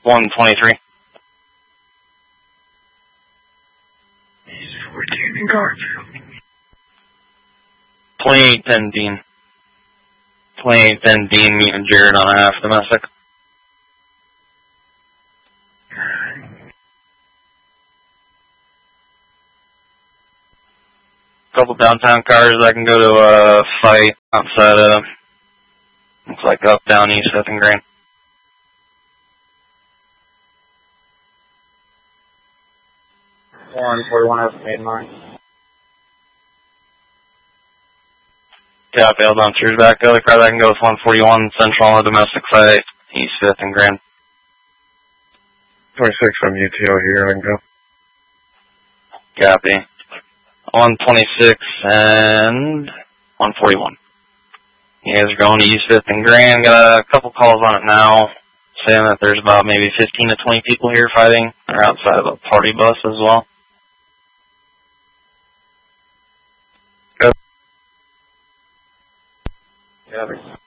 123. He's 14 in Garfield. 2810 Dean. 2810 Dean meeting Jared on a half domestic. Couple downtown cars that can go to a fight outside of, looks like up, down, east, 5th and Grand. One 41 estimated line. Copy, I'll bouncers back. The other car that can go with 141 Central on a domestic fight, east, 5th and Grand. 26 from UTO here, I can go. Copy. 126 and 141. You guys are going to east, 5th and Grand. Got a couple calls on it now, saying that there's about maybe 15 to 20 people here fighting. They're outside of a party bus as well. Yeah,